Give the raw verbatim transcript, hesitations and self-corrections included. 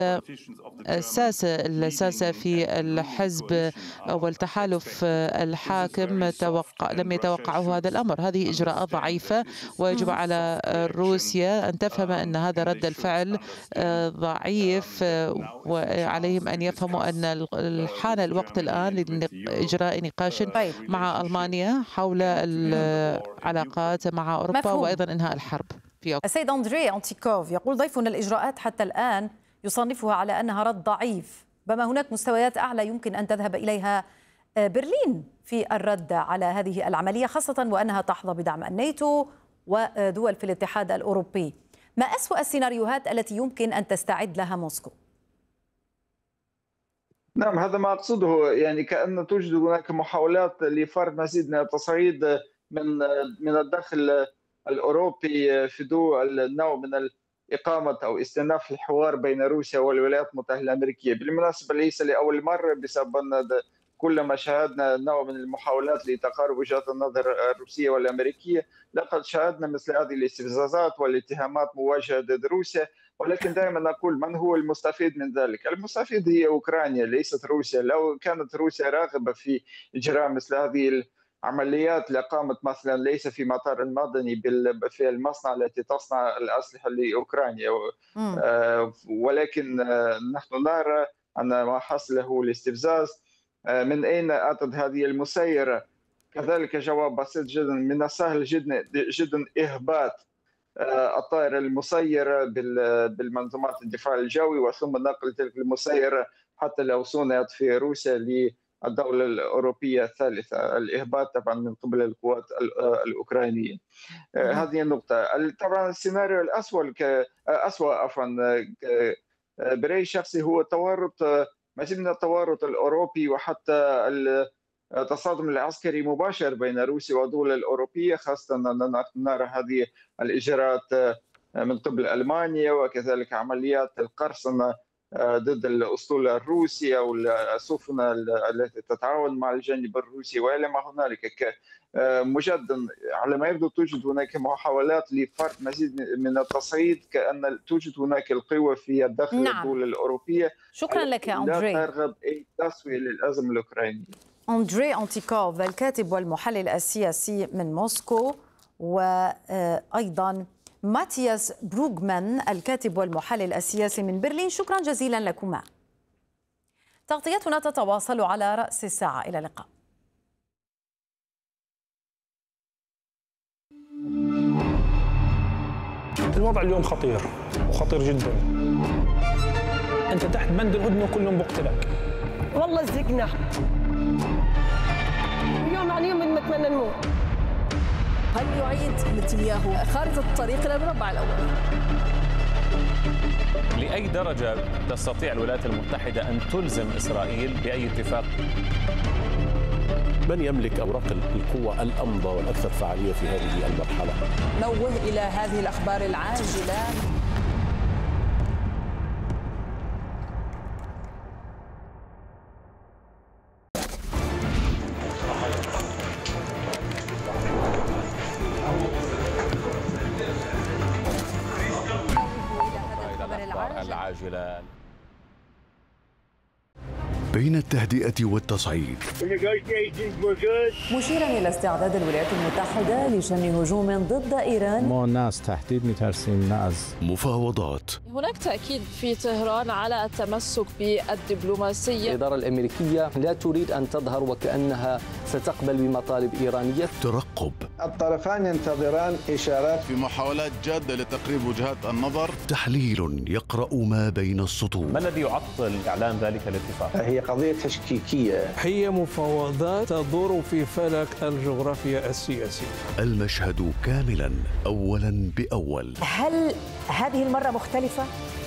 الساسة الساسة في الحزب والتحالف الحاكم توقع لم يتوقعوا هذا الأمر. هذه إجراءات ضعيفة، ويجب على روسيا أن تفهم أن هذا رد الفعل ضعيف، وعليهم أن يفهموا أن حان الوقت الآن لإجراء نقاش مع ألمانيا حول العلاقات مع أوروبا مفهوم. وأيضا إنهاء الحرب في أوكرانيا. السيد أندري أنتيكوف يقول ضيفنا الإجراءات حتى الآن يصنفها على أنها رد ضعيف، بما هناك مستويات أعلى يمكن أن تذهب إليها برلين في الرد على هذه العملية، خاصة وأنها تحظى بدعم الناتو ودول في الاتحاد الأوروبي. ما أسوأ السيناريوهات التي يمكن أن تستعد لها موسكو؟ نعم، هذا ما أقصده، يعني كأن توجد هناك محاولات لفرض مزيد من التصعيد من من الداخل الأوروبي في ضوء النوع من إقامة أو استئناف الحوار بين روسيا والولايات المتحدة الأمريكية. بالمناسبة ليس لأول مرة، بسبب أن كلما شاهدنا نوع من المحاولات لتقارب وجهات النظر الروسية والأمريكية لقد شاهدنا مثل هذه الاستفزازات والاتهامات موجهة ضد روسيا. ولكن دائما نقول من هو المستفيد من ذلك؟ المستفيد هي أوكرانيا ليست روسيا. لو كانت روسيا راغبة في إجراء مثل هذه عمليات لقامت مثلا ليس في مطار المدني في المصنع التي تصنع الأسلحة لأوكرانيا، ولكن نحن نرى أن ما حصل هو الاستفزاز. من أين أتت هذه المسيرة؟ كذلك جواب بسيط جدا، من السهل جدا جدا إهبات الطائرة المسيرة بالمنظومات الدفاع الجوي وثم نقل تلك المسيرة حتى لو صنعت في روسيا للدولة الأوروبية الثالثة، الإهبات طبعا من قبل القوات الأوكرانية. هذه النقطة. طبعا السيناريو الأسوأ أسوأ عفوا برأيي الشخصي هو تورط مزيد من التورط الأوروبي وحتى التصادم العسكري مباشر بين روسيا والدول الأوروبية، خاصة أننا نرى هذه الإجراءات من قبل ألمانيا وكذلك عمليات القرصنة ضد الأسطول الروسي أو السفن التي تتعاون مع الجانب الروسي وإلى ما هنالك. مجددا على ما يبدو توجد هناك محاولات لفرض مزيد من التصعيد، كأن توجد هناك القوة في الداخل نعم. الدول الأوروبية. شكرا لك أندري. لا ترغب أي تسوية للأزمة الأوكرانية. أندري أنتيكوف الكاتب والمحلل السياسي من موسكو، وأيضا ماتياس بروغمان الكاتب والمحلل السياسي من برلين. شكرا جزيلا لكما. تغطيتنا تتواصل على رأس الساعة. إلى اللقاء. الوضع اليوم خطير وخطير جدا. أنت تحت بند الهدنة وكلهم بقتلك. والله زقنا اليوم عن يوم نتمنى نموت. هل يعيد نتنياهو خارطة الطريق إلى المربع الأول؟ لأي درجة تستطيع الولايات المتحدة أن تلزم إسرائيل بأي اتفاق؟ من يملك أوراق القوة الأمضى والأكثر فعالية في هذه المرحلة؟ نوه إلى هذه الأخبار العاجلة. العاجلة. بين التهدئة والتصعيد، مشيرا إلى استعداد الولايات المتحدة لشن هجوم ضد إيران. ما ناس تهديد مترسين ناس. مفاوضات. هناك تأكيد في طهران على التمسك بالدبلوماسية. الإدارة الأمريكية لا تريد أن تظهر وكأنها ستقبل بمطالب إيرانية. ترقب. الطرفان ينتظران إشارات في محاولات جادة لتقريب وجهات النظر. تحليل يقرأ ما بين السطور. ما الذي يعطل إعلان ذلك الاتفاق؟ هي قضية تشكيكية. هي مفاوضات تدور في فلك الجغرافيا السياسية. المشهد كاملا أولا بأول. هل هذه المرة مختلفة؟